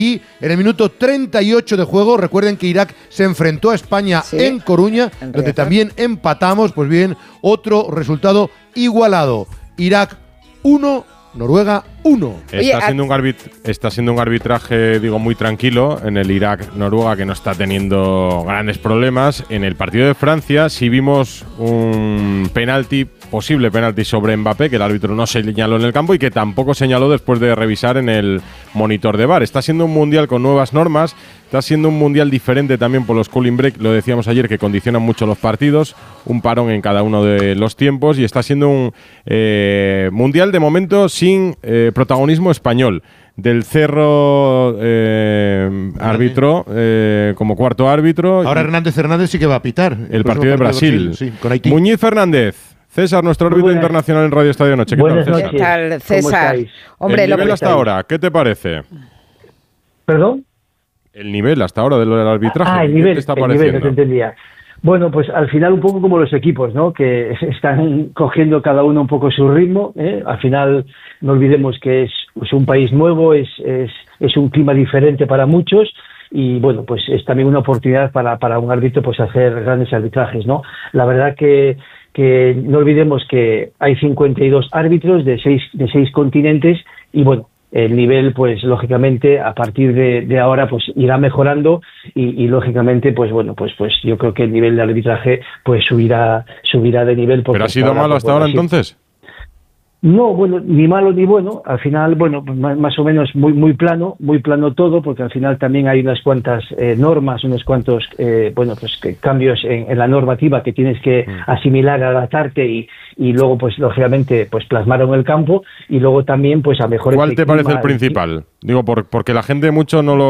Y en el minuto 38 de juego, recuerden que Irak se enfrentó a España en Coruña, donde también empatamos. Pues bien, otro resultado igualado. Irak 1, Noruega 1. Está siendo un arbitraje, digo, muy tranquilo en el Irak-Noruega, que no está teniendo grandes problemas. En el partido de Francia sí vimos un posible penalti sobre Mbappé, que el árbitro no señaló en el campo y que tampoco señaló después de revisar en el monitor de VAR. Está siendo un mundial con nuevas normas, está siendo un mundial diferente también por los cooling break, lo decíamos ayer, que condicionan mucho los partidos, un parón en cada uno de los tiempos, y está siendo un mundial de momento sin protagonismo español. Del Cerro árbitro como cuarto árbitro. Ahora Hernández sí que va a pitar el partido de Brasil. Sí, con Haití. Muñiz Fernández, César, nuestro árbitro internacional en Radio Estadio Noche. Buenas noches. ¿Qué tal, César? Hombre, el nivel hasta ahora, ¿qué te parece? ¿Perdón? El nivel hasta ahora del arbitraje. El nivel, ¿qué te está pareciendo? No te entendía. Bueno, pues al final un poco como los equipos, ¿no? Que están cogiendo cada uno un poco su ritmo, ¿eh? Al final no olvidemos que es un país nuevo, es un clima diferente para muchos, y bueno, pues es también una oportunidad para un árbitro pues hacer grandes arbitrajes, ¿no? La verdad que no olvidemos que hay 52 árbitros de seis continentes, y bueno, el nivel, pues lógicamente a partir de ahora pues irá mejorando, y lógicamente pues bueno, pues yo creo que el nivel de arbitraje pues subirá de nivel. ¿Pero ha sido malo hasta ahora entonces? No, bueno, ni malo ni bueno. Al final, bueno, más o menos muy plano todo, porque al final también hay unas cuantas normas, unos cuantos cambios en la normativa que tienes que asimilar, adaptarte y luego, pues lógicamente, pues plasmar en el campo, y luego también, pues a mejor. ¿Cuál te parece el principal? Digo, porque la gente mucho no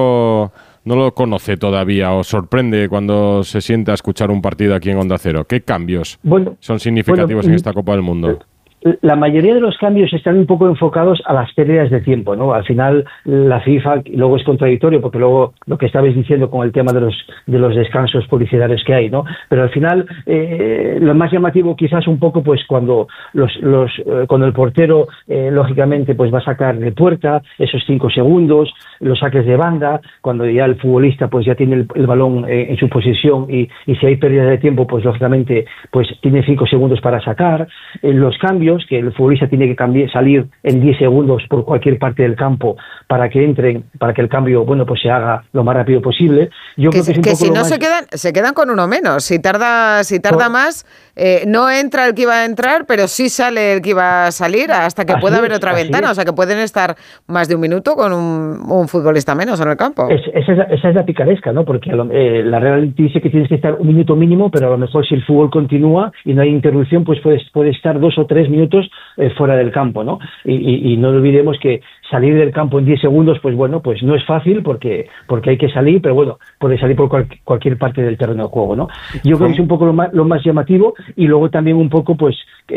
lo conoce todavía, o sorprende cuando se sienta a escuchar un partido aquí en Onda Cero. ¿Qué cambios son significativos en esta Copa del Mundo? La mayoría de los cambios están un poco enfocados a las pérdidas de tiempo, ¿no? Al final la FIFA luego es contradictorio, porque luego lo que estabais diciendo con el tema de los descansos publicitarios que hay, ¿no? Pero al final lo más llamativo quizás un poco pues cuando cuando el portero lógicamente pues va a sacar de puerta esos 5 segundos, los saques de banda, cuando ya el futbolista pues ya tiene el balón en su posesión, y si hay pérdidas de tiempo pues lógicamente pues tiene 5 segundos para sacar, los cambios, que el futbolista tiene que salir en 10 segundos por cualquier parte del campo para que el cambio, bueno, pues se haga lo más rápido posible. Yo creo que es un poco si no se quedan con uno menos. Si tarda más, no entra el que iba a entrar, pero sí sale el que iba a salir, hasta que pueda haber otra ventana. O sea, que pueden estar más de un minuto con un futbolista menos en el campo. Esa es la picaresca, ¿no? Porque la Real dice que tienes que estar un minuto mínimo, pero a lo mejor si el fútbol continúa y no hay interrupción, pues puede estar 2 o 3 minutos fuera del campo, ¿no? Y no olvidemos que salir del campo en 10 segundos, pues bueno, pues no es fácil, porque hay que salir, pero bueno, puede salir por cualquier parte del terreno de juego, ¿no? Yo creo que es un poco lo más llamativo, y luego también un poco pues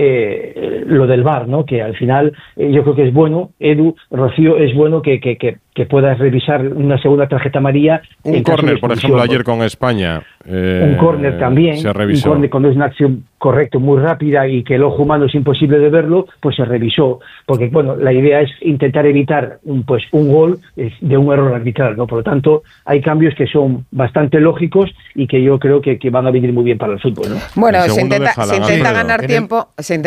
lo del VAR, ¿no? Que al final yo creo que es bueno, Edu, Rocío, es bueno que puedas revisar una segunda tarjeta amarilla. Un córner, por ejemplo, ayer con España. Un córner también, se revisó. Un córner cuando es una acción correcta, muy rápida, y que el ojo humano es imposible de verlo, pues se revisó, porque bueno, la idea es intentar evitar un gol de un error arbitral, ¿no? Por lo tanto, hay cambios que son bastante lógicos y que yo creo que van a venir muy bien para el fútbol, ¿no? Bueno, se intenta ganar tiempo, en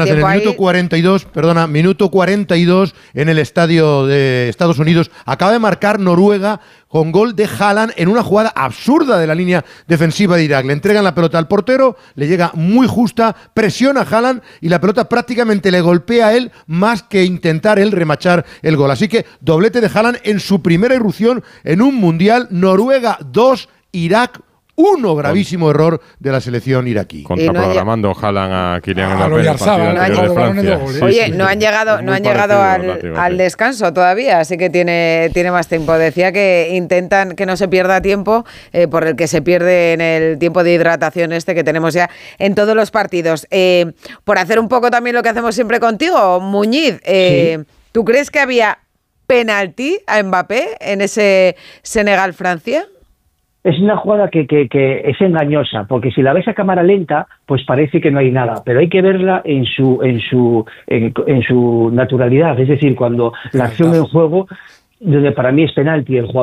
el minuto 42 en el estadio de Estados Unidos, acaba de marcar Noruega con gol de Haaland en una jugada absurda de la línea defensiva de Irak. Le entregan la pelota al portero, le llega muy justa, presiona a Haaland y la pelota prácticamente le golpea a él, más que intentar él remachar el gol. Así que doblete de Haaland en su primera irrupción en un mundial. Noruega 2, Irak 1, gravísimo error de la selección iraquí. Contraprogramando Haaland a Kylian Mbappé. Oye, no han llegado al descanso todavía, así que tiene más tiempo. Decía que intentan que no se pierda tiempo, por el que se pierde en el tiempo de hidratación que tenemos ya en todos los partidos. Por hacer un poco también lo que hacemos siempre contigo, Muñiz, sí. ¿Tú crees que había penalti a Mbappé en ese Senegal-Francia? Es una jugada que es engañosa, porque si la ves a cámara lenta, pues parece que no hay nada, pero hay que verla en su naturalidad, es decir, cuando la acción en juego, donde para mí es penalti, el jugador